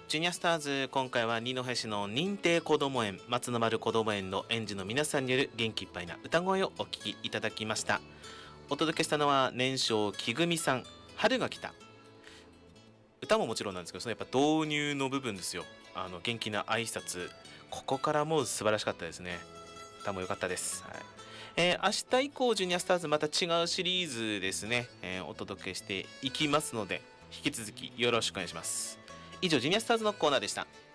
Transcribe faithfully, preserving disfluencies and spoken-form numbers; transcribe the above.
ジュニアスターズ、今回は二戸市の認定こども園松の丸こども園の園児の皆さんによる元気いっぱいな歌声をお聴きいただきました。お届けしたのは年少木組さん、春が来た。歌ももちろんなんですけど、そのやっぱ導入の部分ですよ。あの元気な挨拶、ここからもう素晴らしかったですね。歌も良かったです。はい。えー、明日以降ジュニアスターズまた違うシリーズですね、えー、お届けしていきますので、引き続きよろしくお願いします。以上ジュニアスターズのコーナーでした。